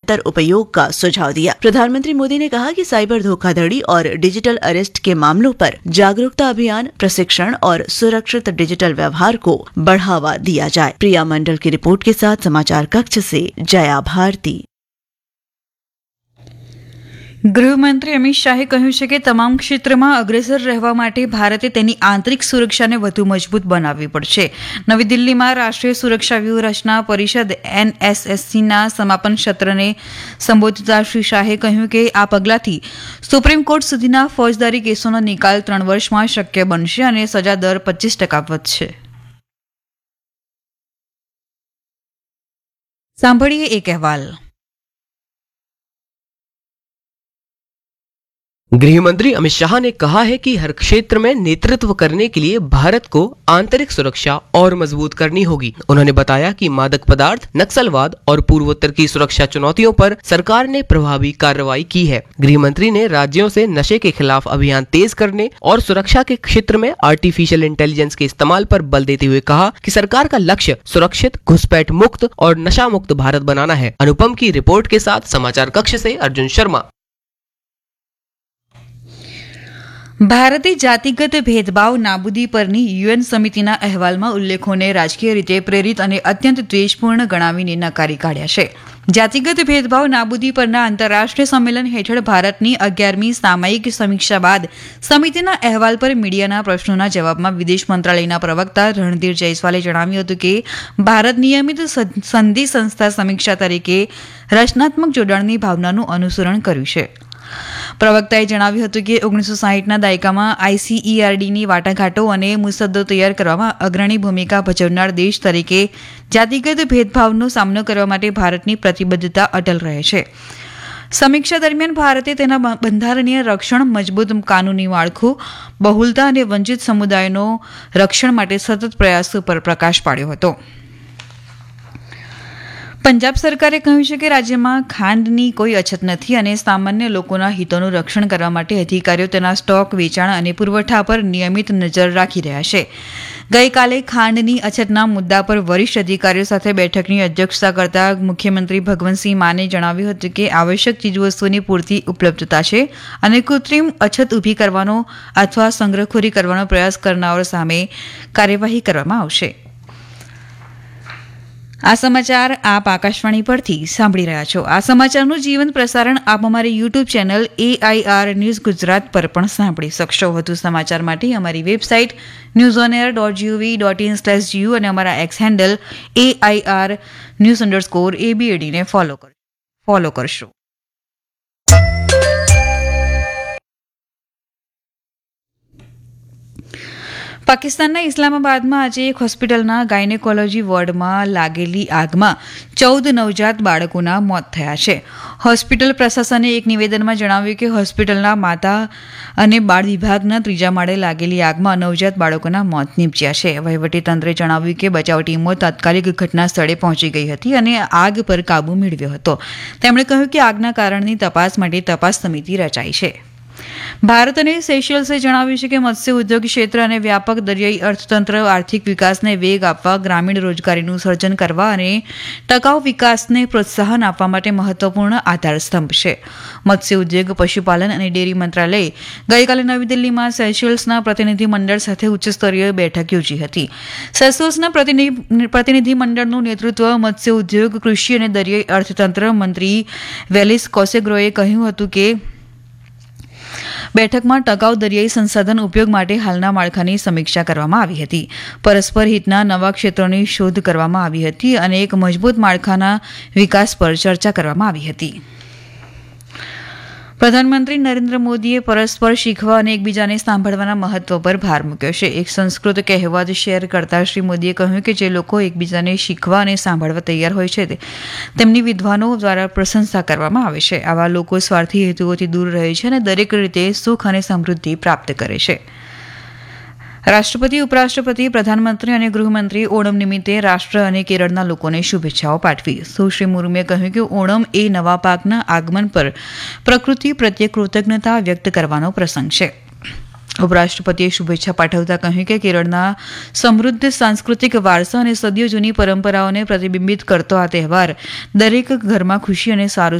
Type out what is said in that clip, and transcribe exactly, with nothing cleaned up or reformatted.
बेहतर उपयोग का सुझाव दिया। प्रधानमंत्री मोदी ने कहा कि साइबर धोखाधड़ी और डिजिटल अरेस्ट के मामलों पर जागरूकता अभियान, प्रशिक्षण और सुरक्षित डिजिटल व्यवहार को बढ़ावा दिया जाए। प्रिया मंडल की रिपोर्ट के साथ समाचार कक्ष से जया भारती। ગૃહમંત્રી અમિત શાહે કહ્યું છે કે તમામ ક્ષેત્રમાં અગ્રેસર રહેવા માટે ભારતે તેની આંતરિક સુરક્ષાને વધુ મજબૂત બનાવવી પડશે. નવી દિલ્હીમાં રાષ્ટ્રીય સુરક્ષા વ્યૂહરચના પરિષદ એનએસએસસીના સમાપન સત્રને સંબોધતા શ્રી શાહે કહ્યું કે આ પગલાથી સુપ્રીમ કોર્ટ સુધીના ફોજદારી કેસોનો નિકાલ ત્રણ વર્ષમાં શક્ય બનશે અને સજા દર પચીસ ટકા વધશે. સાંભળીએ એક અહેવાલ. गृह मंत्री अमित शाह ने कहा है कि हर क्षेत्र में नेतृत्व करने के लिए भारत को आंतरिक सुरक्षा और मजबूत करनी होगी. उन्होंने बताया कि मादक पदार्थ, नक्सलवाद और पूर्वोत्तर की सुरक्षा चुनौतियों पर सरकार ने प्रभावी कार्रवाई की है. गृह मंत्री ने राज्यों से नशे के खिलाफ अभियान तेज करने और सुरक्षा के क्षेत्र में आर्टिफिशियल इंटेलिजेंस के इस्तेमाल पर बल देते हुए कहा कि सरकार का लक्ष्य सुरक्षित, घुसपैठ मुक्त और नशा मुक्त भारत बनाना है. अनुपम की रिपोर्ट के साथ समाचार कक्ष से अर्जुन शर्मा. ભારતે જાતિગત ભેદભાવ નાબૂદી પરની યુએન સમિતિના અહેવાલમાં ઉલ્લેખોને રાજકીય રીતે પ્રેરિત અને અત્યંત દ્વેષપૂર્ણ ગણાવીને નકારી કાઢ્યા છે. જાતિગત ભેદભાવ નાબૂદી પરના આંતરરાષ્ટ્રીય સંમેલન હેઠળ ભારતની અગિયારમી સામયિક સમીક્ષા બાદ સમિતિના અહેવાલ પર મીડિયાના પ્રશ્નોના જવાબમાં વિદેશ મંત્રાલયના પ્રવક્તા રણધીર જયસ્વાલે જણાવ્યું હતું કે ભારત નિયમિત સંધિ સંસ્થા સમીક્ષા તરીકે રચનાત્મક જોડાણની ભાવનાનું અનુસરણ કર્યું છે. પ્રવક્તાએ જણાવ્યું હતું કે ઓગણીસો સાહીઠના દાયકામાં આઈસીઈઆરડીની વાટાઘાટો અને મુસદ્દો તૈયાર કરવામાં અગ્રણી ભૂમિકા ભજવનાર દેશ તરીકે જાતિગત ભેદભાવનો સામનો કરવા માટે ભારતની પ્રતિબદ્ધતા અટલ રહે છે. સમીક્ષા દરમિયાન ભારતે તેના બંધારણીય રક્ષણ, મજબૂત કાનૂની માળખું, બહુલતા અને વંચિત સમુદાયોનો રક્ષણ માટે સતત પ્રયાસો પર પ્રકાશ પાડ્યો હતો. પંજાબ સરકારે કહ્યું છે કે રાજ્યમાં ખાંડની કોઈ અછત નથી અને સામાન્ય લોકોના હિતોનું રક્ષણ કરવા માટે અધિકારીઓ તેના સ્ટોક, વેચાણ અને પુરવઠા પર નિયમિત નજર રાખી રહ્યા છે. ગઈકાલે ખાંડની અછતના મુદ્દા પર વરિષ્ઠ અધિકારીઓ સાથે બેઠકની અધ્યક્ષતા કરતા મુખ્યમંત્રી ભગવંતસિંહ માને જણાવ્યું હતું કે આવશ્યક ચીજવસ્તુઓની પૂરતી ઉપલબ્ધતા છે અને કૃત્રિમ અછત ઊભી કરવાનો અથવા સંગ્રહખોરી કરવાનો પ્રયાસ કરનારો સામે કાર્યવાહી કરવામાં આવશે. આ સમાચાર આપ આકાશવાણી પરથી સાંભળી રહ્યા છો. આ સમાચારનું જીવંત પ્રસારણ આપ અમારી YouTube channel AIR news Gujarat પર પણ સાંભળી શકશો. વધુ સમાચાર માટે અમારી website news on air dot GOV dot in slash GU અને અમારા x handle AIR news underscore એબીએડીને follow follow કરશો. પાકિસ્તાનના ઇસ્લામાબાદમાં આજે એક હોસ્પિટલના ગાયનેકોલોજી વોર્ડમાં લાગેલી આગમાં ચૌદ નવજાત બાળકોના મોત થયા છે. હોસ્પિટલ પ્રશાસને એક નિવેદનમાં જણાવ્યું કે હોસ્પિટલના માતા અને બાળ વિભાગના ત્રીજા માળે લાગેલી આગમાં નવજાત બાળકોના મોત નીપજ્યા છે. વહીવટીતંત્રે જણાવ્યું કે બચાવ ટીમો તાત્કાલિક ઘટના સ્થળે પહોંચી ગઈ હતી અને આગ પર કાબુ મેળવ્યો હતો. તેમણે કહ્યું કે આગના કારણની તપાસ માટે તપાસ સમિતિ રચાઈ છે. ભારત અને સેશલ્સે જણાવ્યું છે કે મત્સ્ય ઉદ્યોગ ક્ષેત્ર અને વ્યાપક દરિયાઈ અર્થતંત્ર આર્થિક વિકાસને વેગ આપવા, ગ્રામીણ રોજગારીનું સર્જન કરવા અને ટકાઉ વિકાસને પ્રોત્સાહન આપવા માટે મહત્વપૂર્ણ આધારસ્તંભ છે. મત્સ્ય ઉદ્યોગ, પશુપાલન અને ડેરી મંત્રાલયે ગઈકાલે નવી દિલ્હીમાં સેશલ્સના પ્રતિનિધિ મંડળ સાથે ઉચ્ચસ્તરીય બેઠક યોજી હતી. સેશલ્સના પ્રતિનિધિ મંડળનું નેતૃત્વ મત્સ્ય ઉદ્યોગ, કૃષિ અને દરિયાઈ અર્થતંત્ર મંત્રી વેલિસ કોસેગ્રોએ કર્યું હતું કે બેઠકમાં ટકાઉ દરિયાઈ સંસાધન ઉપયોગ માટે હાલના માળખાની સમીક્ષા કરવામાં આવી હતી. પરસ્પર હિતના નવા ક્ષેત્રોની શોધ કરવામાં આવી હતી અને એક મજબૂત માળખાના વિકાસ પર ચર્ચા કરવામાં આવી હતી. પ્રધાનમંત્રી નરેન્દ્ર મોદીએ પરસ્પર શીખવા અને એકબીજાને સાંભળવાના મહત્વ પર ભાર મૂક્યો છે. એક સંસ્કૃત કહેવત શેર કરતા શ્રી મોદીએ કહ્યું કે જે લોકો એકબીજાને શીખવા અને સાંભળવા તૈયાર હોય છે તેમની વિદ્વાનો દ્વારા પ્રશંસા કરવામાં આવે છે. આવા લોકો સ્વાર્થી હેતુઓથી દૂર રહે છે અને દરેક રીતે સુખ અને સમૃદ્ધિ પ્રાપ્ત કરે છે. રાષ્ટ્રપતિ, ઉપરાષ્ટ્રપતિ, પ્રધાનમંત્રી અને ગૃહમંત્રી ઓણમ નિમિત્તે રાષ્ટ્ર અને કેરળના લોકોને શુભેચ્છાઓ પાઠવી. સુશ્રી મુર્મુએ કહ્યું કે ઓણમ એ નવા પાકના આગમન પર પ્રકૃતિ પ્રત્યે કૃતજ્ઞતા વ્યક્ત કરવાનો પ્રસંગ છે. ઉપરાષ્ટ્રપતિએ શુભેચ્છા પાઠવતા કહ્યું કે કેરળના સમૃદ્ધ સાંસ્કૃતિક વારસા અને સદીઓ જૂની પરંપરાઓને પ્રતિબિંબિત કરતો આ તહેવાર દરેક ઘરમાં ખુશી અને સારું